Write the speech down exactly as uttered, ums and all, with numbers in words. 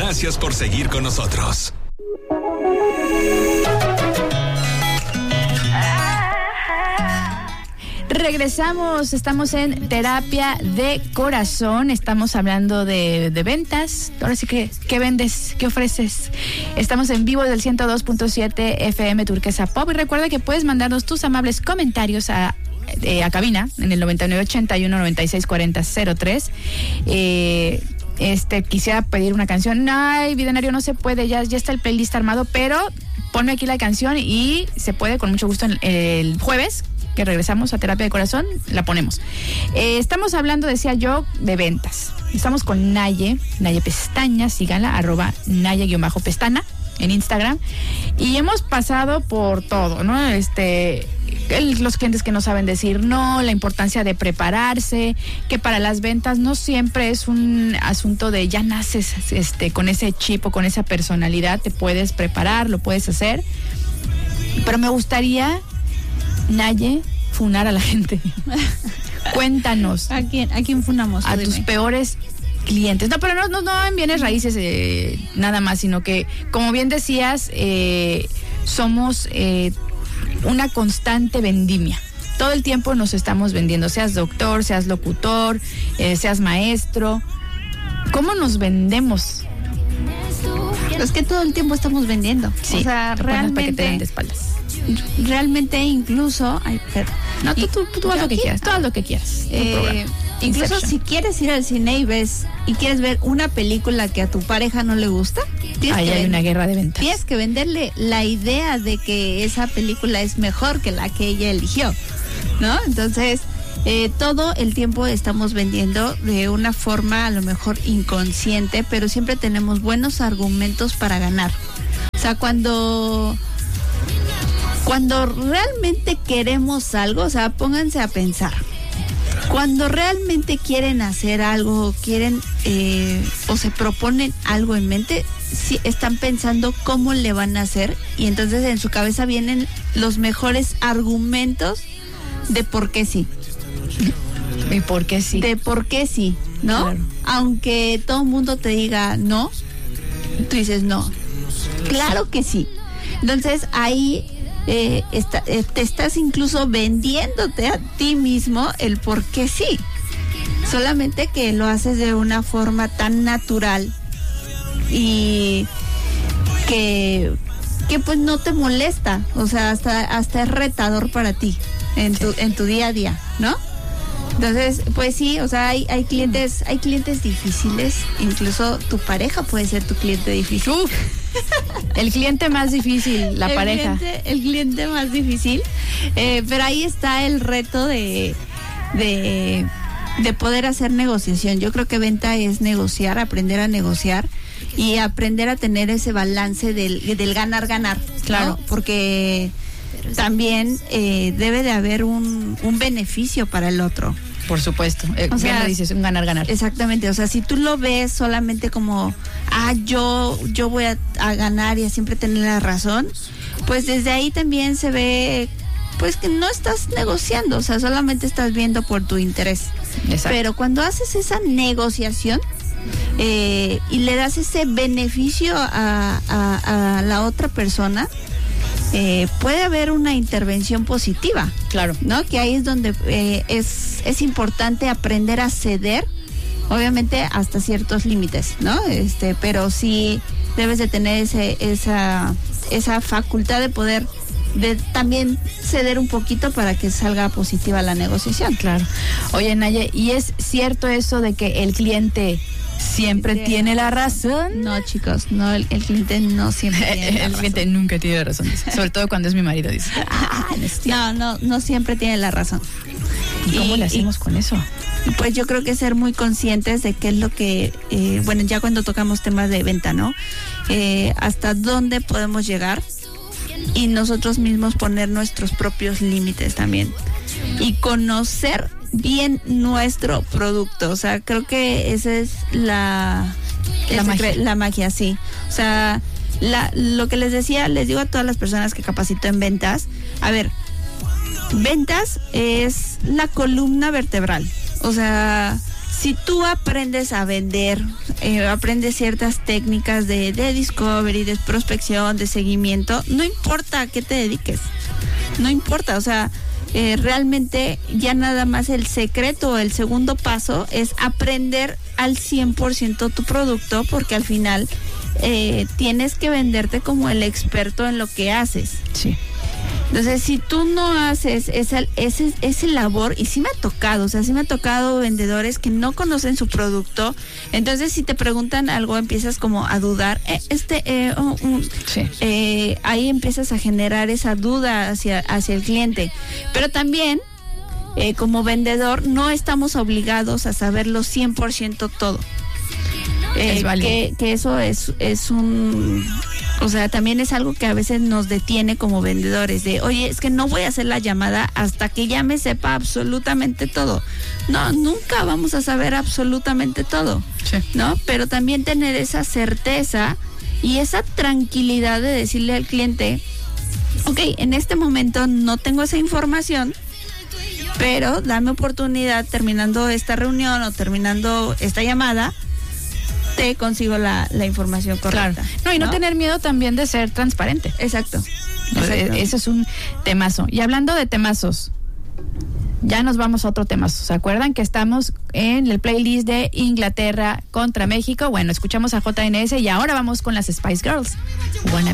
Gracias por seguir con nosotros. Regresamos, estamos en Terapia de Corazón, estamos hablando de, de ventas. Ahora sí que, ¿qué vendes? ¿Qué ofreces? Estamos en vivo del ciento dos punto siete F M Turquesa Pop y recuerda que puedes mandarnos tus amables comentarios a Eh, a cabina en el noventa y nueve ochenta y uno noventa y seis cuarenta cero tres. Eh, este quisiera pedir una canción. Ay, Bidenario, no se puede, ya, ya está el playlist armado, pero ponme aquí la canción y se puede con mucho gusto el, el jueves que regresamos a Terapia de Corazón, la ponemos. Eh, estamos hablando, decía yo, de ventas. Estamos con Naye, Naye Pestaña, síganla, arroba Naye-Pestana en Instagram. Y hemos pasado por todo, ¿no? Este, el, los clientes que no saben decir no, la importancia de prepararse, que para las ventas no siempre es un asunto de ya naces este, con ese chip o con esa personalidad, te puedes preparar, lo puedes hacer. Pero me gustaría, Naye, funar a la gente. Cuéntanos. ¿A quién, a quién funamos? A Dime. tus peores clientes. No, pero no, no, no en bienes raíces eh, nada más, sino que, como bien decías, eh, somos eh, una constante vendimia. Todo el tiempo nos estamos vendiendo, seas doctor, seas locutor, eh, seas maestro. ¿Cómo nos vendemos? Es que todo el tiempo estamos vendiendo. Sí, o sea, realmente, para que te den de realmente, espaldas. realmente incluso, ay, perdón. No, tú, Y- tú, tú haz lo que aquí, quieras, tú haz lo que quieras. Tu Eh, programa. incluso Inception. si quieres ir al cine y ves y quieres ver una película que a tu pareja no le gusta, tienes, Ahí que, hay ven- una guerra de ventas. tienes que venderle la idea de que esa película es mejor que la que ella eligió, ¿no? Entonces, eh, todo el tiempo estamos vendiendo de una forma a lo mejor inconsciente, pero siempre tenemos buenos argumentos para ganar. O sea, cuando cuando realmente queremos algo, o sea, pónganse a pensar. Cuando realmente quieren hacer algo, quieren eh, o se proponen algo en mente, sí, están pensando cómo le van a hacer y entonces en su cabeza vienen los mejores argumentos de por qué sí. ¿Y por qué sí? De por qué sí, ¿no? Claro. Aunque todo el mundo te diga no, tú dices no. Claro que sí. Entonces ahí eh, está, eh, te estás incluso vendiéndote a ti mismo el por qué sí. Solamente que lo haces de una forma tan natural y que, que pues no te molesta. O sea, hasta, hasta es retador para ti en tu, en tu día a día, ¿no? Entonces, pues sí, o sea, hay, hay clientes, hay clientes difíciles, incluso tu pareja puede ser tu cliente difícil. Uf, el cliente más difícil, la el pareja. Cliente, el cliente más difícil, eh, pero ahí está el reto de, de, de poder hacer negociación. Yo creo que venta es negociar, aprender a negociar y aprender a tener ese balance del, del ganar-ganar, Claro. ¿no? Porque también eh, debe de haber un, un beneficio para el otro. Por supuesto. Eh, O bien sea, lo dices, un ganar-ganar. Exactamente, o sea, si tú lo ves solamente como, ah, yo, yo voy a, a ganar y a siempre tener la razón, pues desde ahí también se ve, pues que no estás negociando, o sea, solamente estás viendo por tu interés. Exacto. Pero cuando haces esa negociación eh, y le das ese beneficio a, a, a la otra persona, eh, puede haber una intervención positiva. Claro. ¿No? Que ahí es donde eh, es, es importante aprender a ceder, obviamente hasta ciertos límites, ¿no? Este, pero sí debes de tener ese, esa, esa facultad de poder de también ceder un poquito para que salga positiva la negociación. Claro. Oye, Naye, ¿y es cierto eso de que el cliente siempre Sí. tiene la razón? No, chicos, no, el, el cliente no siempre tiene la El razón. cliente nunca tiene razón, dice. Sobre todo cuando es mi marido, dice. Ah, no es cierto. No, no, no siempre tiene la razón. ¿Y cómo y- le hacemos con eso? Pues yo creo que ser muy conscientes de qué es lo que, eh, bueno, ya cuando tocamos temas de venta, ¿no? Eh, hasta dónde podemos llegar y nosotros mismos poner nuestros propios límites también. Y conocer bien nuestro producto. O sea, creo que esa es la, La el magia. secre- la magia, sí. O sea, la, lo que les decía, les digo a todas las personas que capacito en ventas, a ver, ventas es la columna vertebral. O sea, si tú aprendes a vender, eh, aprendes ciertas técnicas de, de discovery, de prospección, de seguimiento, no importa a qué te dediques, no importa, o sea, eh, realmente ya nada más el secreto, el segundo paso es aprender al cien por ciento tu producto, porque al final eh, tienes que venderte como el experto en lo que haces. Sí. Entonces, si tú no haces esa, ese, ese labor, y sí me ha tocado, o sea, sí me ha tocado vendedores que no conocen su producto, entonces si te preguntan algo, empiezas como a dudar, eh, este, eh, oh, um, sí. eh, ahí empiezas a generar esa duda hacia, hacia el cliente. Pero también, eh, como vendedor, no estamos obligados a saberlo cien por ciento todo. Eh, es válido. que, que eso es, es un... O sea, también es algo que a veces nos detiene como vendedores, de, oye, es que no voy a hacer la llamada hasta que ya me sepa absolutamente todo. No, nunca vamos a saber absolutamente todo, sí. ¿no? Pero también tener esa certeza y esa tranquilidad de decirle al cliente, ok, en este momento no tengo esa información, pero dame oportunidad, terminando esta reunión o terminando esta llamada, te consigo la, la información correcta. Claro. No, y no, no tener miedo también de ser transparente. Exacto. Exacto. Eso es un temazo. Y hablando de temazos, ya nos vamos a otro temazo. ¿Se acuerdan que estamos en el playlist de Inglaterra contra México? Bueno, escuchamos a J N S y ahora vamos con las Spice Girls. Wanna